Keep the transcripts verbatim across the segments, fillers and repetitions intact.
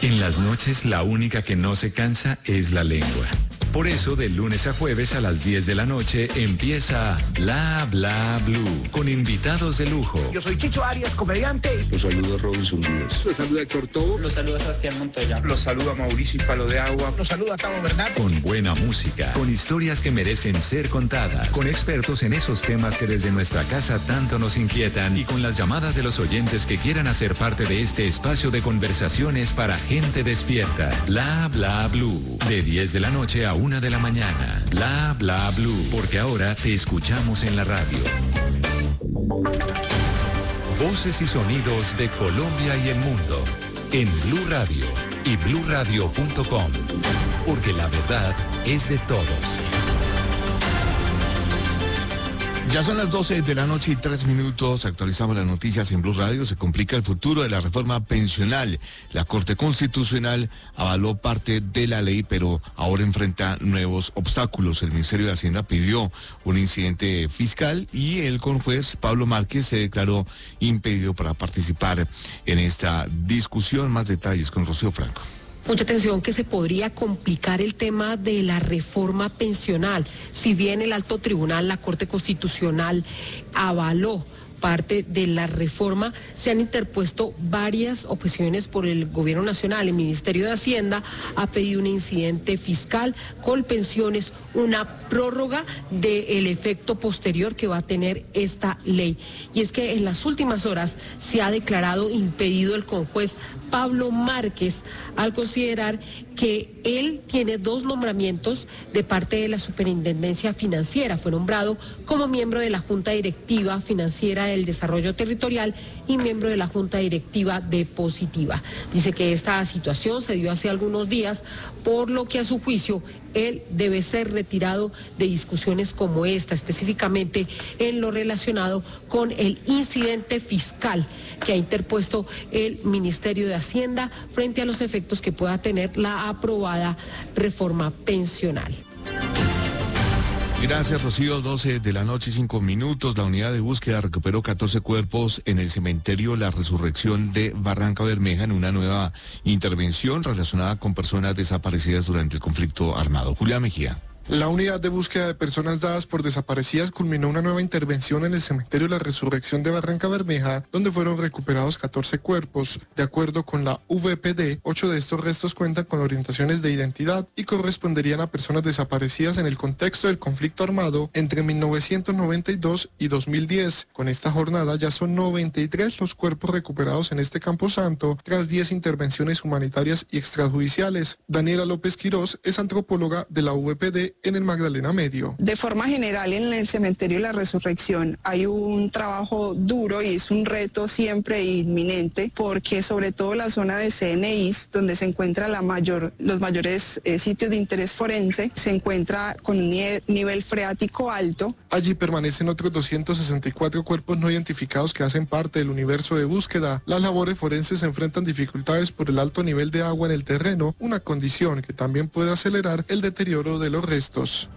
En las noches, la única que no se cansa es la lengua. Por eso, de lunes a jueves a las diez de la noche empieza Bla Bla Blue, con invitados de lujo. Yo soy Chicho Arias, comediante. Los saluda Robinson Díaz. Los saluda Héctor Tobo. Los saluda Sebastián Montoya. Los saluda Mauricio Palo de Agua. Los saluda Tavo Bernal. Con buena música, con historias que merecen ser contadas, con expertos en esos temas que desde nuestra casa tanto nos inquietan y con las llamadas de los oyentes que quieran hacer parte de este espacio de conversaciones para gente despierta. Bla Bla Blue, de diez de la noche a una de la mañana. Bla Bla Blue, porque ahora te escuchamos en la radio. Voces y sonidos de Colombia y el mundo en Blue Radio y blue radio punto com, porque la verdad es de todos. Ya son las doce de la noche y tres minutos. Actualizamos las noticias en Blue Radio. Se complica el futuro de la reforma pensional. La Corte Constitucional avaló parte de la ley, pero ahora enfrenta nuevos obstáculos. El Ministerio de Hacienda pidió un incidente fiscal y el conjuez Pablo Márquez se declaró impedido para participar en esta discusión. Más detalles con Rocío Franco. Mucha atención que se podría complicar el tema de la reforma pensional. Si bien el alto tribunal, la Corte Constitucional, avaló parte de la reforma, se han interpuesto varias objeciones por el Gobierno Nacional. El Ministerio de Hacienda ha pedido un incidente fiscal, Colpensiones, una prórroga del efecto posterior que va a tener esta ley. Y es que en las últimas horas se ha declarado impedido el conjuez Pablo Márquez al considerar que él tiene dos nombramientos de parte de la Superintendencia Financiera. Fue nombrado como miembro de la Junta Directiva Financiera del Desarrollo Territorial y miembro de la Junta Directiva de Positiva. Dice que esta situación se dio hace algunos días, por lo que a su juicio él debe ser retirado de discusiones como esta, específicamente en lo relacionado con el incidente fiscal que ha interpuesto el Ministerio de Hacienda frente a los efectos que pueda tener la aprobada reforma pensional. Gracias, Rocío. doce de la noche, cinco minutos. La unidad de búsqueda recuperó catorce cuerpos en el cementerio La Resurrección de Barranca Bermeja en una nueva intervención relacionada con personas desaparecidas durante el conflicto armado. Julián Mejía. La unidad de búsqueda de personas dadas por desaparecidas culminó una nueva intervención en el cementerio La Resurrección de Barranca Bermeja, donde fueron recuperados catorce cuerpos. De acuerdo con la V P D, ocho de estos restos cuentan con orientaciones de identidad y corresponderían a personas desaparecidas en el contexto del conflicto armado entre mil novecientos noventa y dos y dos mil diez. Con esta jornada ya son noventa y tres los cuerpos recuperados en este camposanto, tras diez intervenciones humanitarias y extrajudiciales. Daniela López Quirós es antropóloga de la V P D en el Magdalena Medio. De forma general, en el cementerio La Resurrección hay un trabajo duro y es un reto siempre inminente, porque sobre todo la zona de C N Is, donde se encuentra la mayor, los mayores eh, sitios de interés forense, se encuentra con un nivel, nivel freático alto. Allí permanecen otros doscientos sesenta y cuatro cuerpos no identificados que hacen parte del universo de búsqueda. Las labores forenses se enfrentan dificultades por el alto nivel de agua en el terreno, una condición que también puede acelerar el deterioro de los restos.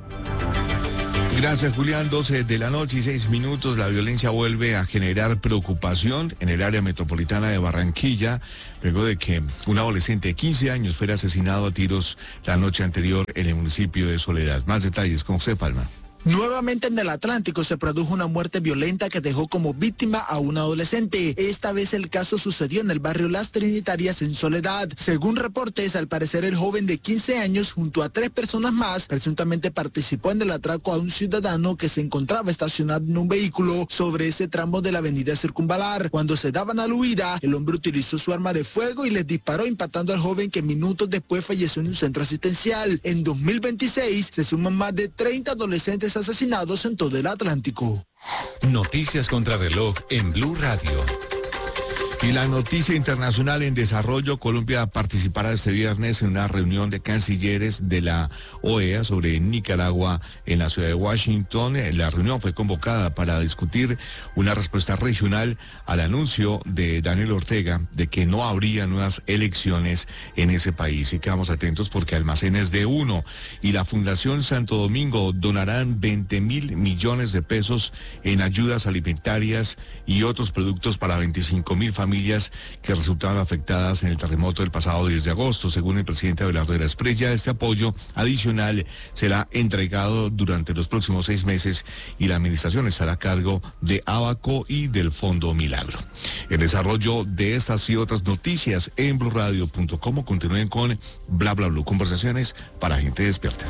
Gracias, Julián. doce de la noche y seis minutos. La violencia vuelve a generar preocupación en el área metropolitana de Barranquilla, luego de que un adolescente de quince años fuera asesinado a tiros la noche anterior en el municipio de Soledad. Más detalles con José Palma. Nuevamente en el Atlántico se produjo una muerte violenta que dejó como víctima a un adolescente. Esta vez el caso sucedió en el barrio Las Trinitarias en Soledad. Según reportes, al parecer el joven de quince años junto a tres personas más presuntamente participó en el atraco a un ciudadano que se encontraba estacionado en un vehículo sobre ese tramo de la avenida Circunvalar. Cuando se daban a la huida, el hombre utilizó su arma de fuego y les disparó, impactando al joven, que minutos después falleció en un centro asistencial. En dos mil veintiséis se suman más de treinta adolescentes asesinados en todo el Atlántico. Noticias contra reloj en Blue Radio. Y la noticia internacional en desarrollo: Colombia participará este viernes en una reunión de cancilleres de la O E A sobre Nicaragua en la ciudad de Washington. La reunión fue convocada para discutir una respuesta regional al anuncio de Daniel Ortega de que no habría nuevas elecciones en ese país. Y quedamos atentos porque Almacenes de Uno y la Fundación Santo Domingo donarán veinte mil millones de pesos en ayudas alimentarias y otros productos para veinticinco mil familias familias que resultaron afectadas en el terremoto del pasado diez de agosto. Según el presidente Abelardo Esprella, este apoyo adicional será entregado durante los próximos seis meses y la administración estará a cargo de Abaco y del Fondo Milagro. El desarrollo de estas y otras noticias en blue radio punto com. Continúen con Bla Bla Blue, conversaciones para gente despierta.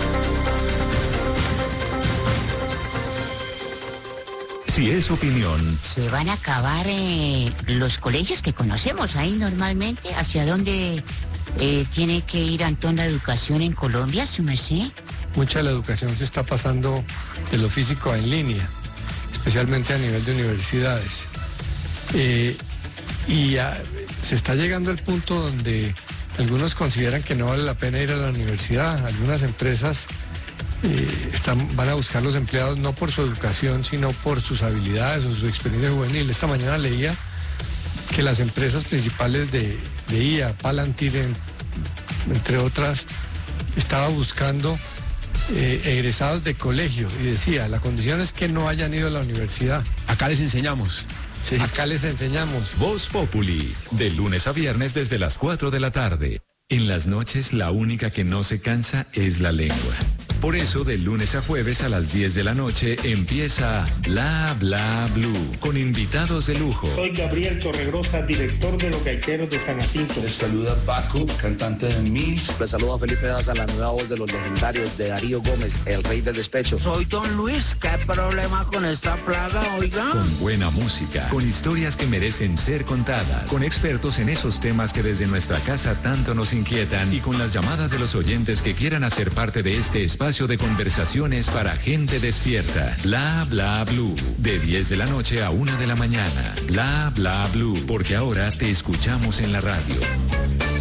Si es opinión, Se van a acabar eh, los colegios que conocemos ahí normalmente. ¿Hacia dónde eh, tiene que ir Antón la educación en Colombia, su merced? Mucha de la educación se está pasando de lo físico a en línea, especialmente a nivel de universidades. Eh, y a, se está llegando al punto donde algunos consideran que no vale la pena ir a la universidad. Algunas empresas eh, están, van a buscar los empleados no por su educación, sino por sus habilidades o su experiencia juvenil. Esta mañana leía que las empresas principales de, de I A, Palantir, en, entre otras, estaba buscando eh, egresados de colegio y decía, la condición es que no hayan ido a la universidad. Acá les enseñamos. Sí. Acá les enseñamos. Voz Populi, de lunes a viernes desde las cuatro de la tarde. En las noches la única que no se cansa es la lengua. Por eso, de lunes a jueves a las diez de la noche empieza Bla Bla Blue, con invitados de lujo. Soy Gabriel Torregrosa, director de Los Gaiteros de San Jacinto. Les saluda Paco, cantante de Mills. Les saluda Felipe Daza, la nueva voz de los legendarios de Darío Gómez, el rey del despecho. Soy Don Luis, ¿qué problema con esta plaga, oiga? Con buena música, con historias que merecen ser contadas, con expertos en esos temas que desde nuestra casa tanto nos inquietan y con las llamadas de los oyentes que quieran hacer parte de este espacio de conversaciones para gente despierta. Bla Bla Blue, de diez de la noche a una de la mañana. Bla Bla Blue, porque ahora te escuchamos en la radio.